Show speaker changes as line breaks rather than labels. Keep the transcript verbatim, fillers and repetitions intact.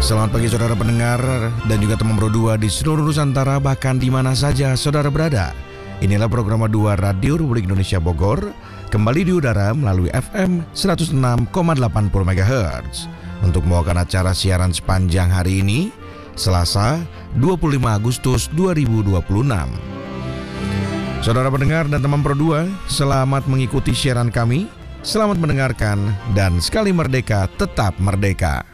Selamat pagi saudara pendengar dan juga teman Pro dua di seluruh Nusantara, bahkan di mana saja saudara berada. Inilah program dua Radio Republik Indonesia Bogor, kembali di udara melalui F M seratus enam koma delapan puluh megahertz untuk membawakan acara siaran sepanjang hari ini, Selasa dua puluh lima Agustus dua ribu dua puluh enam. Saudara pendengar dan teman Pro dua, selamat mengikuti siaran kami, selamat mendengarkan, dan sekali merdeka tetap merdeka.